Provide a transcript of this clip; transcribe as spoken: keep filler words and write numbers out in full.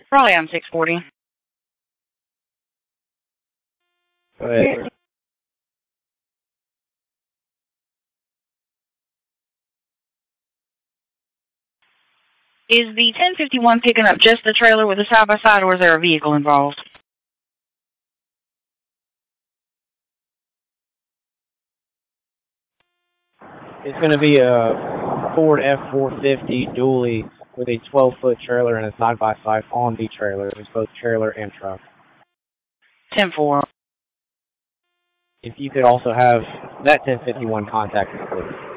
Raleigh on six forty. Go ahead. Is the ten fifty-one picking up just the trailer with the side-by-side, or is there a vehicle involved? It's going to be a Ford F four fifty dually with a twelve-foot trailer and a side-by-side on the trailer. It's both trailer and truck. ten four. If you could also have that ten fifty-one contacted, please.